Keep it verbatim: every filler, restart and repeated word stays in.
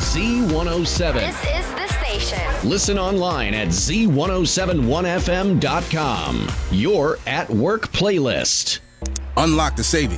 Z one oh seven. This is the station. Listen online at Z ten seventy-one F M dot com. Your at work playlist. Unlock the savings